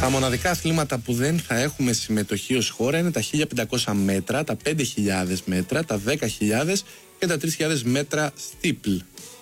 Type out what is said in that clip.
Τα μοναδικά αθλήματα που δεν θα έχουμε συμμετοχή ως χώρα είναι τα 1500 μέτρα, τα 5000 μέτρα, τα 10.000 και τα 3.000 μέτρα στίπλ.